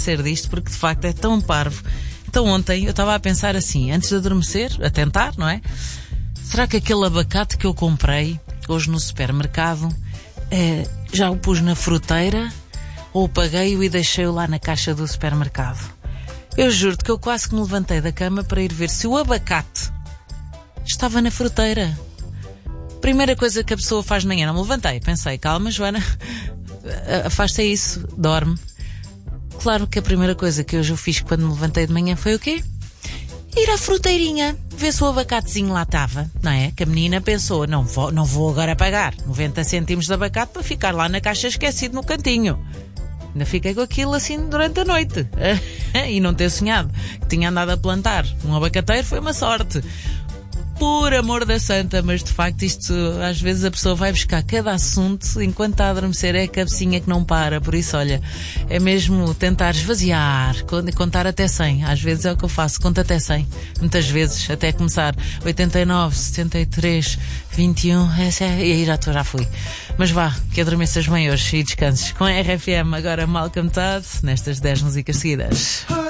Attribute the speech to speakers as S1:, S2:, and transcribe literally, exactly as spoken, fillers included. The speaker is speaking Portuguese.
S1: ser disto, porque de facto é tão parvo. Então ontem eu estava a pensar assim, antes de adormecer, a tentar, não é? Será que aquele abacate que eu comprei hoje no supermercado eh, já o pus na fruteira ou paguei-o e deixei-o lá na caixa do supermercado? Eu juro-te que eu quase que me levantei da cama para ir ver se o abacate estava na fruteira. Primeira coisa que a pessoa faz de manhã, não me levantei, pensei, calma Joana, afasta isso, dorme. Claro que a primeira coisa que hoje eu fiz quando me levantei de manhã foi o quê? Ir à fruteirinha, ver se o abacatezinho lá estava, não é? Que a menina pensou, não vou, não vou agora pagar noventa cêntimos de abacate para ficar lá na caixa esquecido no cantinho. Ainda fiquei com aquilo assim durante a noite. E não ter sonhado que tinha andado a plantar um abacateiro foi uma sorte. Por amor da santa, mas de facto isto, às vezes a pessoa vai buscar cada assunto enquanto está a adormecer, é a cabecinha que não para. Por isso, olha, é mesmo tentar esvaziar, contar até cem. Às vezes é o que eu faço, conto até cem. Muitas vezes, até começar oitenta e nove, setenta e três, vinte e um, e aí já estou, já fui. Mas vá, que adormeças bem hoje e descanses. Com a R F M agora mal metade, nestas dez músicas seguidas.